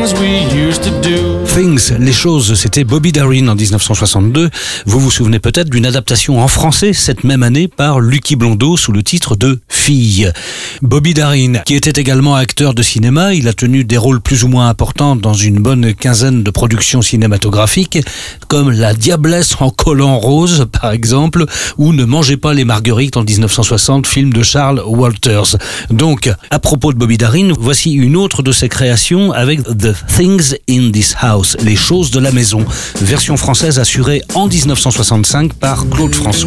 things we used to do. Things, les choses, c'était Bobby Darin en 1962. Vous vous souvenez peut-être d'une adaptation en français cette même année par Lucky Blondeau sous le titre de Fille. Bobby Darin, qui était également acteur de cinéma, il a tenu des rôles plus ou moins importants dans une bonne quinzaine de productions cinématographiques, comme La Diablesse en collant rose, par exemple, ou Ne mangez pas les marguerites en 1960, film de Charles Walters. Donc, à propos de Bobby Darin, voici une autre de ses créations avec The Things in This House, les choses de la maison, version française assurée en 1965 par Claude François.